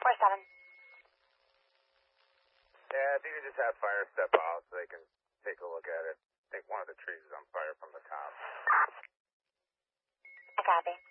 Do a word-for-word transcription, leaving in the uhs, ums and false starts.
four seven. Yeah, if you could just have fire step out so they can take a look at it. I think one of the trees is on fire from the top. I copy.